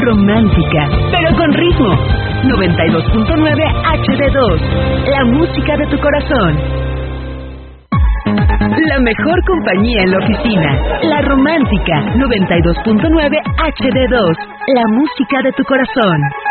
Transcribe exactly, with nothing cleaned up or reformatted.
romántica, pero con ritmo. noventa y dos punto nueve H D dos, la música de tu corazón. La mejor compañía en la oficina, La Romántica, noventa y dos punto nueve H D dos, la música de tu corazón.